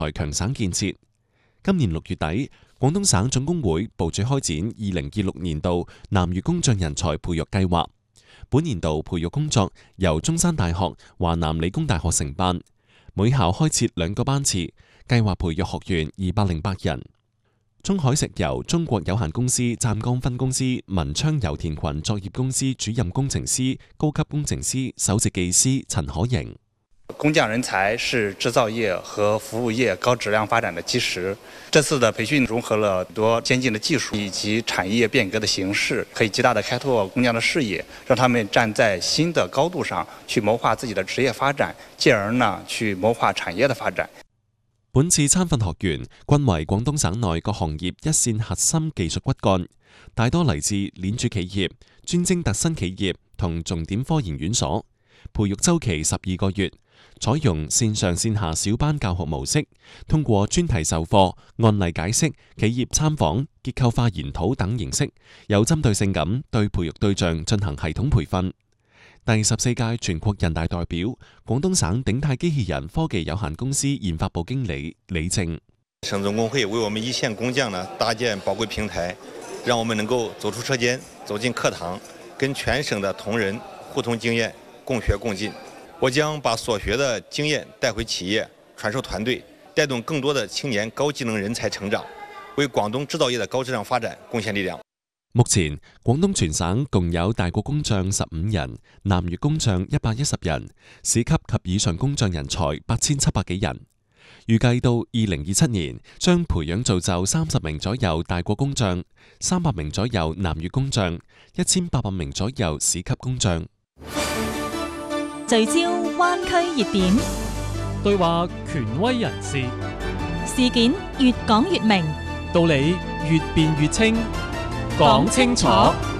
才強省建設。今年6月底，廣東省總工會部署開展2026年度南粵工匠人才培育計劃。本年度培育工作由中山大學、華南理工大學承辦，每校開設2個班次，計劃培育學員208人。中海石油中國有限公司湛江分公司文昌油田群作業公司主任工程師、高級工程師、首席技師陳可盈。 工匠人才是制造業和服務業高質量發展的基石。這次的培訓融合了很多先進的技術以及產業變革的形式，可以極大的開拓工匠的視野，讓他們站在新的高度上去謀劃自己的職業發展，進而呢去謀劃產業的發展。 本次參訓學員均為廣東省內各行業一線核心技術骨幹，大多嚟自鏈主企業、專精特新企業同重點科研院所。培育週期12個月，採用線上線下小班教學模式，通過專題授課、案例解釋、企業參訪、結構化研討等形式，有針對性咁對培育對象進行系統培訓。第14屆全國人大代表、廣東省鼎泰機器人科技有限公司研發部經理李正。 省總工會為我們一線工匠搭建寶貴平台，讓我們能夠走出車間，走進課堂，跟全省的同仁互通經驗，共學共進。我將把所學的經驗帶回企業，傳授團隊，帶動更多的青年高技能人才成長，為廣東製造業的高質量發展貢獻力量。 目前，廣東全省共有大國工匠15人，南粵工匠110人，市級及以上工匠人才8700幾人。預計到2027年，將培養造就30名左右大國工匠，300名左右南粵工匠，1800名左右市級工匠。 聚焦灣區熱點， 對話權威人士， 事件越講越明， 道理越辯越清。講清楚，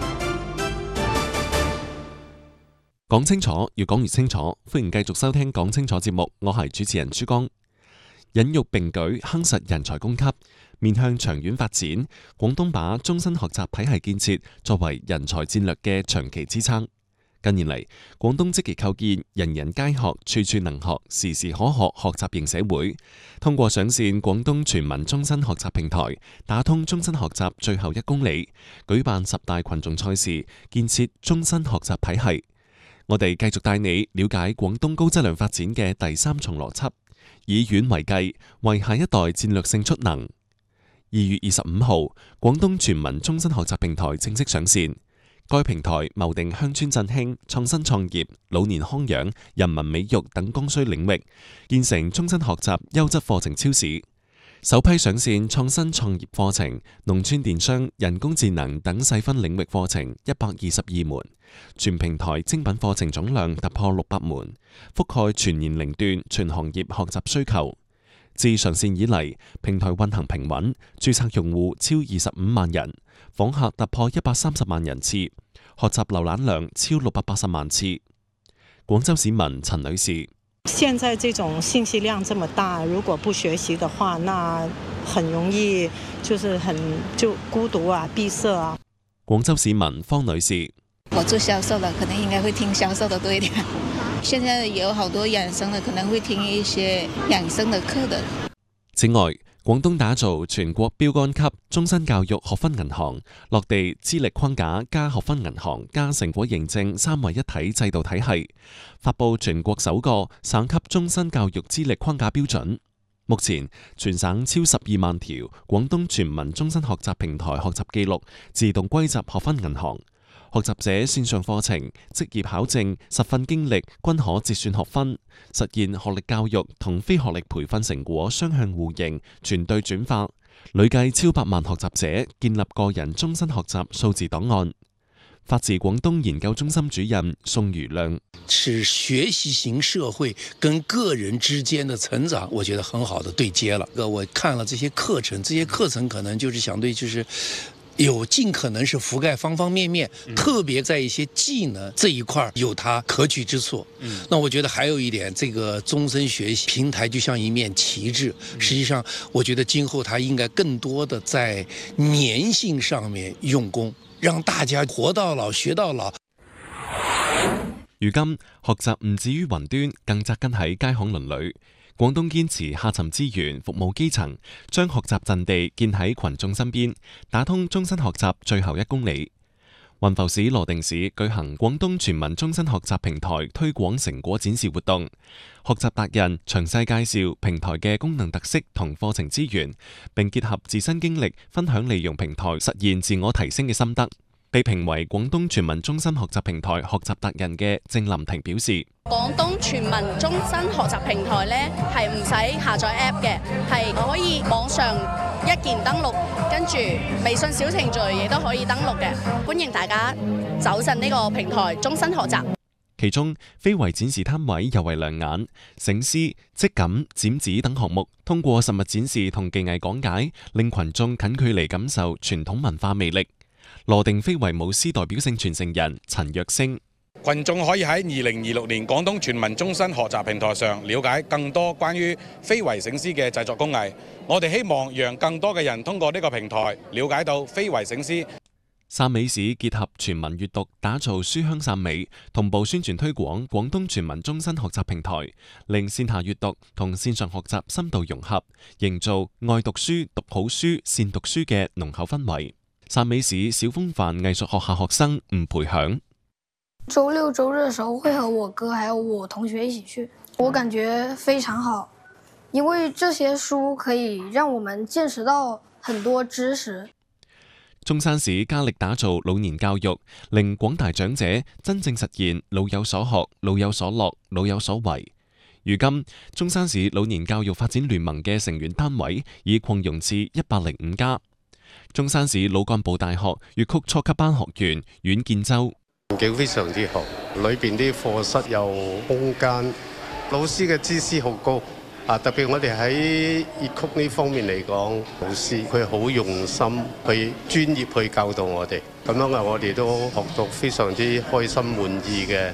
講清楚，越講越清楚。歡迎繼續收聽講清楚節目，我係主持人朱江。引育並舉，夯實人才供給，面向長遠發展，廣東把終身學習體系建設作為人才戰略嘅長期支撐。近年嚟，廣東積極構建人人皆學、處處能學、時時可學學習型社會，通過上線廣東全民終身學習平台，打通終身學習最後1公里，舉辦10大群眾賽事，建設終身學習體系。我哋繼續帶你了解廣東高質量發展嘅第3重邏輯，以遠為計，為下一代戰略性出能。2月25號，廣東全民終身學習平台正式上線。該平台謀定鄉村振興、創新創業、老年康養、人民美育等剛需領域，建成終身學習優質課程超市。首批上線創新創業課程、農村電商、人工智能等細分領域課程122門，全平台精品課程總量突破600門，覆蓋全年齡段、全行業學習需求。自上線以嚟，平台運行平穩，註冊用戶超25萬人，訪客突破130萬人次，學習瀏覽量超680萬次。廣州市民陳女士： 現在這種信息量這麼大，如果不學習的話，那很容易就孤獨啊、閉塞啊。 廣州市民方女士： 我做銷售的，可能應該會聽銷售的多一點。現在有好多養生的，可能會聽一些養生的課的。 此外，廣東打造全國標杆級終身教育學分銀行，落地資歷框架加學分銀行加成果認證3位一體制度體系，發佈全國首個省級終身教育資歷框架標準。目前，全省超12萬條廣東全民終身學習平台學習記錄自動歸集學分銀行。學習者線上課程、職業考證、實訓經歷均可折算學分，實現學歷教育同非學歷培訓成果雙向互認、全對轉化。累計超100萬學習者建立個人終身學習數字檔案。法治廣東研究中心主任宋瑜亮： 是學習型社會跟個人之間的成長，我覺得很好的對接了。我看了這些課程，這些課程可能就是相對有盡可能是覆蓋方方面面，特別在一些技能這一塊有它可取之處。那我覺得還有一點，這個終身學習平台就像一面旗幟，實際上我覺得今後它應該更多的在粘性上面用功，讓大家活到老學到老。 如今學習唔止於雲端，更扎根喺街巷鄰里。 廣東堅持下沉資源服務基層，將學習陣地建喺群眾身邊，打通終身學習最後1公里。雲浮市羅定市舉行廣東全民終身學習平台推廣成果展示活動，學習達人詳細介紹平台嘅功能特色同課程資源，並結合自身經歷分享利用平台實現自我提升嘅心得。被評為廣東全民終身學習平台學習達人嘅鄭林婷表示： 廣東全民終身學習平台呢係唔使下載 App 嘅，係可以網上一鍵登錄，跟住微信小程序亦都可以登錄嘅。歡迎大家走進呢個平台終身學習。 其中非遺展示攤位尤為亮眼，醒獅、織錦、剪紙等項目通過實物展示同技藝講解，令群眾近距離感受傳統文化魅力。羅定非遺舞獅代表性傳承人陳若星： 群眾可以喺2026年廣東全民終身學習平台上了解更多關於非遺醒獅嘅製作工藝。我哋希望讓更多嘅人通過呢個平台了解到非遺醒獅。 汕尾市結合全民閱讀，打造書香汕尾，同步宣傳推廣廣東全民終身學習平台，令線下閱讀同線上學習深度融合，營造愛讀書、讀好書、善讀書嘅濃厚氛圍。汕尾市小風帆藝術學校學生吳培響： 周六周日的時候會和我哥還有我同學一起去，我感覺非常好，因為這些書可以讓我們見識到很多知識。 中山市加力打造老年教育，令廣大長者真正實現老有所學、老有所樂、老有所為。如今，中山市老年教育發展聯盟嘅成員單位已擴容至105家。中山市老幹部大學粵曲初級班學員阮建州： 環境非常之好，裏邊啲課室有空間，老師嘅知識好高啊！特別我哋喺粵曲呢方面嚟講，老師佢好用心去專業去教導我哋，咁樣啊，我哋都學到非常之開心滿意嘅。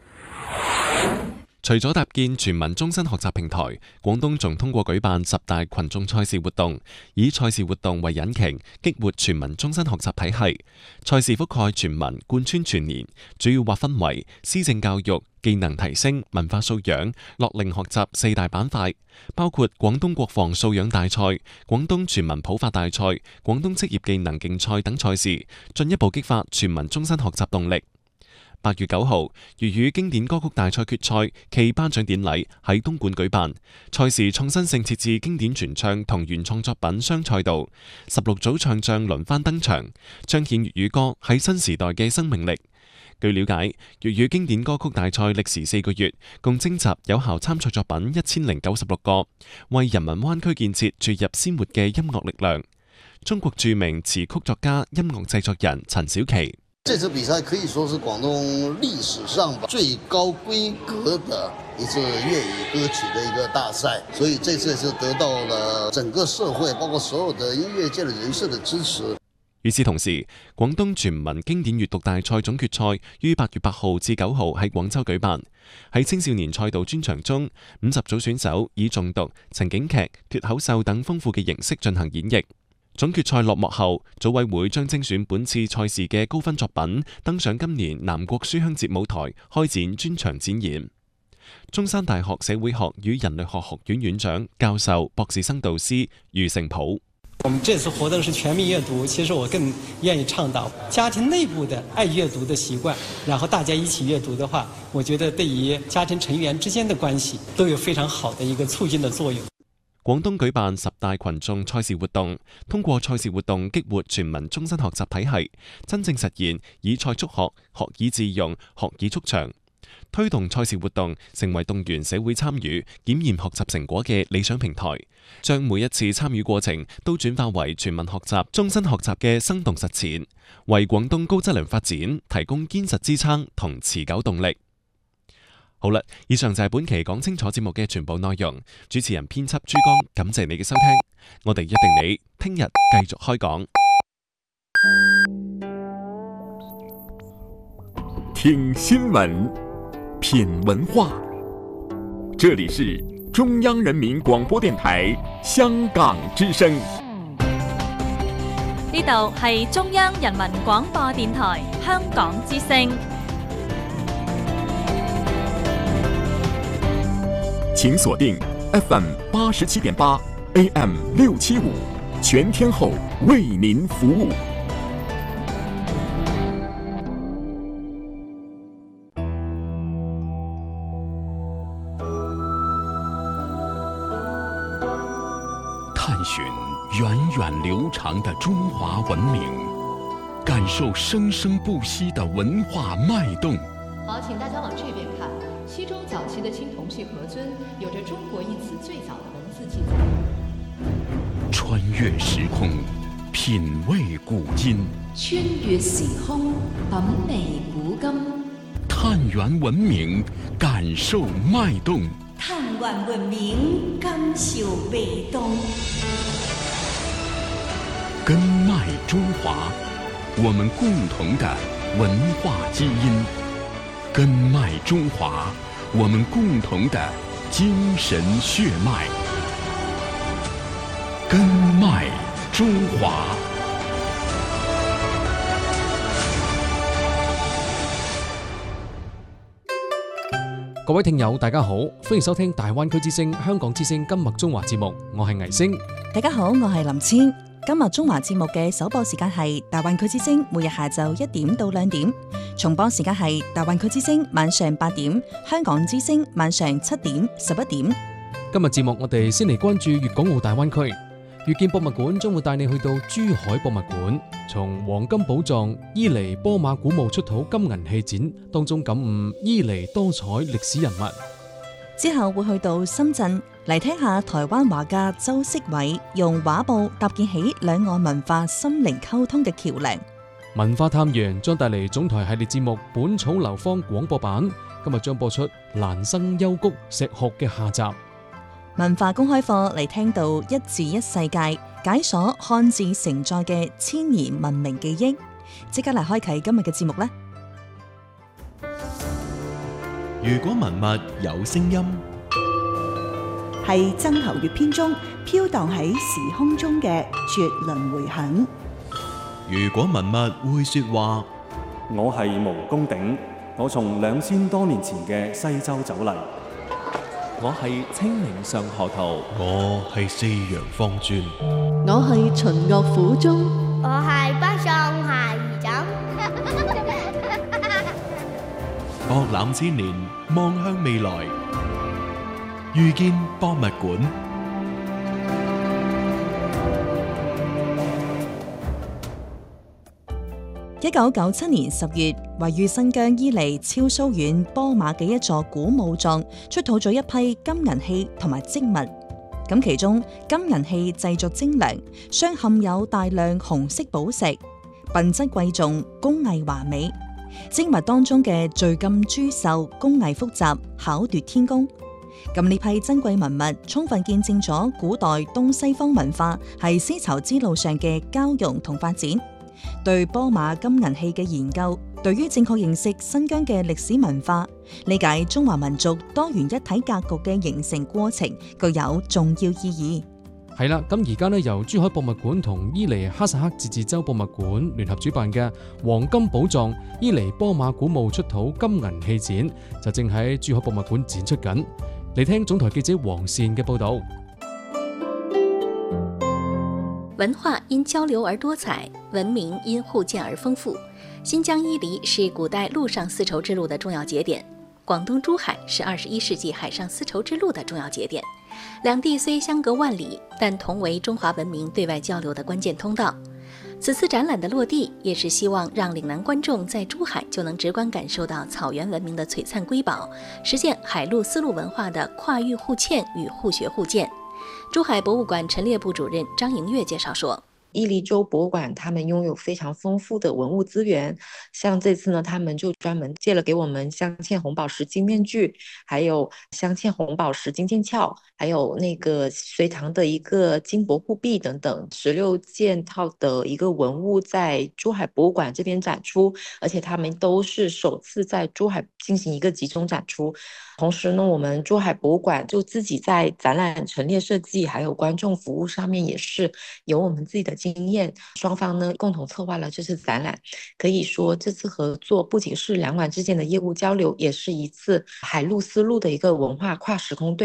除咗搭建全民終身學習平台，廣東仲通過舉辦10大群眾賽事活動，以賽事活動為引擎，激活全民終身學習體系。賽事覆蓋全民，貫穿全年，主要劃分為施政教育、技能提升、文化素養、樂齡學習4大板塊，包括廣東國防素養大賽、廣東全民普法大賽、廣東職業技能競賽等賽事，進一步激發全民終身學習動力。8月9號，粵語經典歌曲大賽決賽暨頒獎典禮喺東莞舉辦。賽事創新性設置經典傳唱同原創作品雙賽道，16組唱將輪番登場，彰顯粵語歌喺新時代嘅生命力。據了解，粵語經典歌曲大賽歷時4個月，共徵集有效參賽作品1096個，為人民灣區建設注入鮮活嘅音樂力量。中國著名詞曲作家、音樂製作人陳小琪： 這次比賽可以說是廣東歷史上最高規格的一次粵語歌曲的一個大賽，所以這次是得到了整個社會，包括所有的音樂界的人士的支持。 與此同時，廣東全民經典閱讀大賽總決賽於8月8號至9號喺廣州舉辦。喺青少年賽道專場中，50組選手以誦讀、情景劇、脫口秀等豐富嘅形式進行演繹。總決賽落幕後，組委會將精選本次賽事嘅高分作品登上今年南國書香節舞台，開展專場展演。中山大學社會學與人類學學院院長、教授、博士生導師余成普： 我們這次活動是全民閱讀，其實我更願意倡導家庭內部的愛閱讀的習慣，然後大家一起閱讀的話，我覺得對於家庭成員之間的關係都有非常好的一個促進的作用。 廣東舉辦10大群眾賽事活動，通過賽事活動激活全民終身學習體系，真正實現以賽促學、學以致用、學以促長，推動賽事活動成為動員社會參與、檢驗學習成果嘅理想平台，將每一次參與過程都轉化為全民學習、終身學習嘅生動實踐，為廣東高質量發展提供堅實支撐同持久動力。好啦，以上就係本期講清楚節目嘅全部內容。主持人編輯朱江，感謝你嘅收聽。我哋約定你聽日繼續開講。 聽新聞，品文化，這裏是中央人民廣播電台香港之聲。 呢度係中央人民廣播電台香港之聲。 請鎖定 FM 87.8 AM 675，全天候为您服务。探寻源远流长的中华文明，感受生生不息的文化脉动。 好，请大家往这边看。西周早期的青铜器盒尊有着中国一词最早的文字记载。 穿越时空，品味古今。 穿越時空，品味古今。 探源文明，感受脉動。 探源文明，感受脈動。 根脉中華，我們共同的文化基因。根脉中華，我們共同的精神血脈。根脉中華。 各位聽友大家好，歡迎收聽大灣區之聲香港之聲今麥中華節目，我係倪星。 大家好，我係林千。今日中華節目嘅首播時間係大灣區之聲，每日下晝1點到2點；重播時間係大灣區之聲晚上8點，香港之聲晚上7點、11點。 今日節目我哋先嚟關注粵港澳大灣區。越建博物館將會帶你去到珠海博物館，從黃金寶藏伊犁波馬古墓出土金銀器展當中感悟伊犁多彩歷史人物。 之後會去到深圳嚟聽下台灣畫家周式偉用畫布搭建起兩岸文化心靈溝通嘅橋樑。 文化探源將帶嚟總台系列節目《本草流芳》廣播版，今日將播出蘭生幽谷石學嘅下集。 文化公開課嚟聽到一字一世界，解鎖漢字承載嘅千年文明記憶。即刻嚟開啟今日嘅節目啦！ 如果文物有聲音， 係曾侯乙編中飄蕩喺時空中嘅絕倫迴響。 如果文物會說話， 我係毛公鼎，我從2000多年前嘅西周走嚟。 我係清明上河圖， 我係四陽方尊， 我係秦樂府中， 我係北宋夏夷枕。 博覽千年，望向未來，遇見博物館。 1997年10月，位於新疆伊犁超蘇縣波馬嘅一座古墓葬出土咗一批金銀器同埋織物。咁其中金銀器製作精良，鑲嵌有大量紅色寶石，品質貴重，工藝華美。織物當中嘅聚金珠繡工藝複雜，巧奪天工。咁呢批珍貴文物充分見證咗古代東西方文化係絲綢之路上嘅交融同發展。對波馬金銀器嘅研究，對於正確認識新疆嘅歷史文化，理解中華民族多元一體格局嘅形成過程，具有重要意義。 係啦，咁而家呢，由珠海博物館同伊犁哈薩克自治州博物館聯合主辦嘅黃金寶藏伊犁波馬古墓出土金銀器展，就正喺珠海博物館展出緊。嚟聽總台記者黃善嘅報道。 文化因交流而多彩，文明因互鉴而豐富。新疆伊犁是古代陆上絲綢之路的重要節點，廣東珠海是21世紀海上絲綢之路的重要節點。兩地雖相隔萬里，但同為中華文明對外交流的關鍵通道。此次展覽的落地，也是希望讓嶺南觀眾在珠海就能直觀感受到草原文明的璀璨瑰寶，實現海陸絲路文化的跨域互嵌與互學互鑑。珠海博物館陳列部主任張瑩月介紹說， 伊犁州博物館他們擁有非常豐富的文物資源，像這次呢，他們就專門借了給我們鑲嵌紅寶石金面具，還有鑲嵌紅寶石金劍鞘，還有那個隋唐的一個金帛護臂等等16件套的一個文物在珠海博物館這邊展出，而且他們都是首次在珠海進行一個集中展出。同時呢，我們珠海博物館就自己在展覽陳列設計還有觀眾服務上面也是有我們自己的經驗，雙方呢共同策劃了這次展覽。可以說這次合作不僅是兩館之間的業務交流，也是一次海陸絲路的一個文化跨時空對話。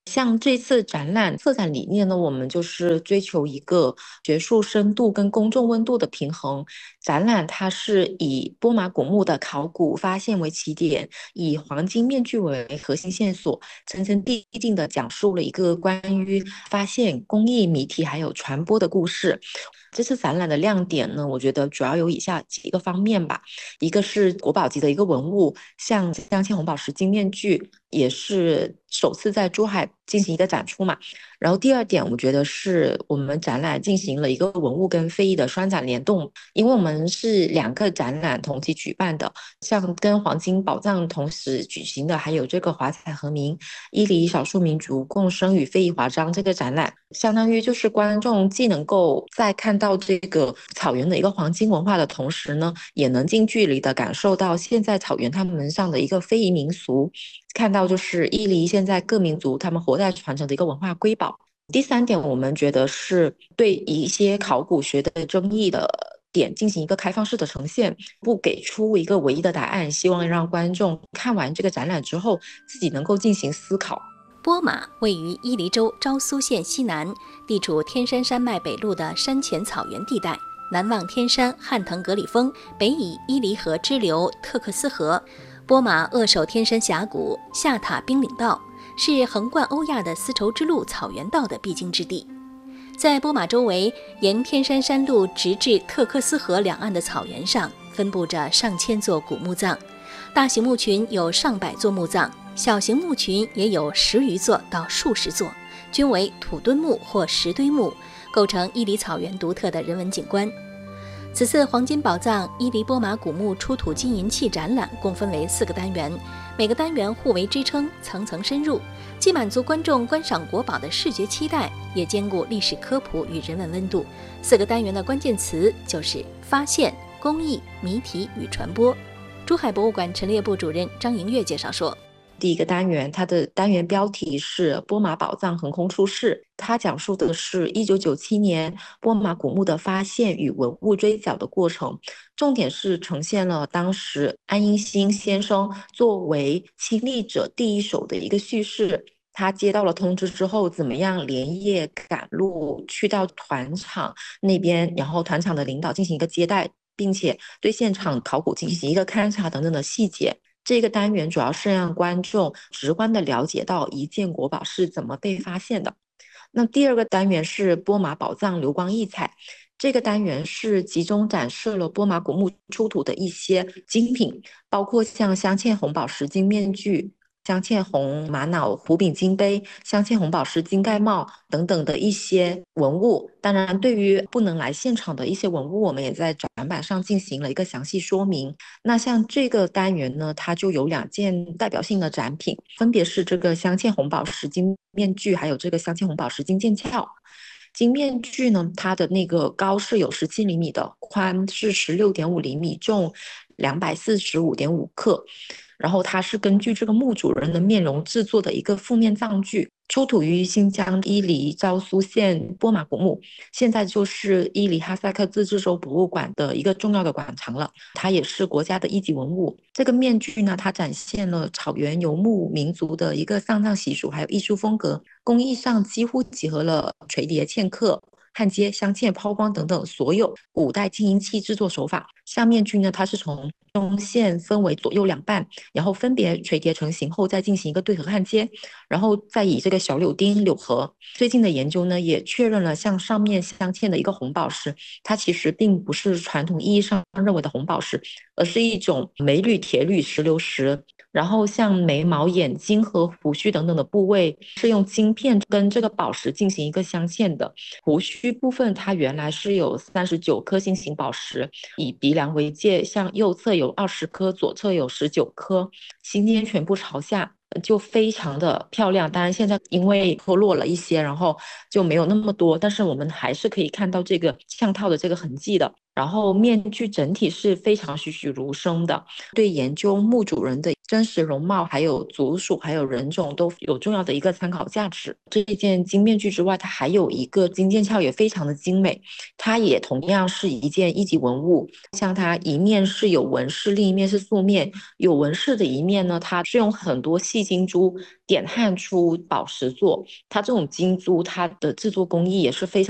像这次展览策展理念呢，我们就是追求一个学术深度跟公众温度的平衡。展览它是以波马古墓的考古发现为起点，以黄金面具为核心线索，层层递进的讲述了一个关于发现、工艺、谜题还有传播的故事。这次展览的亮点呢，我觉得主要有以下几个方面吧。一个是国宝级的一个文物，像镶嵌红宝石金面具，也是首次在珠海进行一个展出嘛。然后第二点，我觉得是我们展览进行了一个文物跟非遗的双展联动，因为我们是2个展览同期举办的，像跟黄金宝藏同时举行的，还有这个华彩和鸣伊犁少数民族共生与非遗华章这个展览，相当于就是观众既能够在看到这个草原的一个黄金文化的同时呢，也能近距离的感受到现在草原他们上的一个非遗民俗，看到就是伊犁现在各民族他们活在传承的一个文化瑰宝。第3点，我们觉得是对一些考古学的争议的点进行一个开放式的呈现，不给出一个唯一的答案，希望让观众看完这个展览之后自己能够进行思考。 波马位于伊犁州昭苏县西南，地处天山山脉北麓的山前草原地带，南望天山汉腾格里峰，北以伊犁河支流特克斯河。波马扼守天山峡谷，下塔冰岭道，是横贯欧亚的丝绸之路草原道的必经之地。在波马周围，沿天山山路直至特克斯河两岸的草原上，分布着上千座古墓葬，大型墓群有上百座墓葬，小型墓群也有10余座到数十座，均为土墩墓或石堆墓，构成伊犁草原独特的人文景观。此次黄金宝藏伊犁波马古墓出土金银器展览共分为4个单元，每个单元互为支撑，层层深入，既满足观众观赏国宝的视觉期待，也兼顾历史科普与人文温度。4个单元的关键词就是发现、工艺、谜题与传播。珠海博物馆陈列部主任张莹月介绍说， 第1个单元，它的单元标题是波马宝藏横空出世，它讲述的是1997年波马古墓的发现与文物追缴的过程，重点是呈现了当时安英新先生作为亲历者第一手的一个叙事。他接到了通知之后，怎么样连夜赶路去到团场那边，然后团场的领导进行一个接待，并且对现场考古进行一个勘察等等的细节。这个单元主要是让观众直观的了解到一件国宝是怎么被发现的。那第2个单元是波马宝藏流光溢彩，这个单元是集中展示了波马古墓出土的一些精品，包括像镶嵌红宝石金面具、镶嵌红玛瑙壶柄金杯、镶嵌红宝石金盖帽等等的一些文物。当然，对于不能来现场的一些文物，我们也在展板上进行了一个详细说明。那像这个单元呢，它就有2件代表性的展品，分别是这个镶嵌红宝石金面具，还有这个镶嵌红宝石金剑鞘。金面具呢，它的那个高是有17厘米的，宽是16.5厘米，重245.5克。然后它是根据这个墓主人的面容制作的一个覆面葬具，出土于新疆伊犁昭苏县波马古墓，现在就是伊犁哈萨克自治州博物馆的一个重要的馆藏了，它也是国家的1级文物。这个面具呢，它展现了草原游牧民族的一个丧葬习俗还有艺术风格，工艺上几乎集合了垂叠嵌刻、焊接、镶嵌、抛光等等所有古代金银器制作手法。像面具呢，它是从中线分为左右2半，然后分别垂叠成型后再进行一个对合焊接，然后再以这个小柳钉柳合。最近的研究呢，也确认了像上面镶嵌的一个红宝石，它其实并不是传统意义上认为的红宝石，而是一种镁铝铁铝石榴石。然后像眉毛、眼睛和胡须等等的部位是用晶片跟这个宝石进行一个镶嵌的。胡须部分它原来是有39颗星形宝石，以鼻梁为界，向右侧有20颗，左侧有19颗，心尖全部朝下，就非常的漂亮。当然现在因为脱落了一些，然后就没有那么多，但是我们还是可以看到这个嵌套的这个痕迹的。 然后面具整体是非常栩栩如生的，对研究墓主人的真实容貌、还有族属、还有人种都有重要的一个参考价值。这一件金面具之外，它还有一个金剑鞘，也非常的精美，它也同样是一件一级文物。像它一面是有纹饰，另一面是素面。有纹饰的一面呢，它是用很多细金珠点焊出宝石做，它这种金珠它的制作工艺也是非常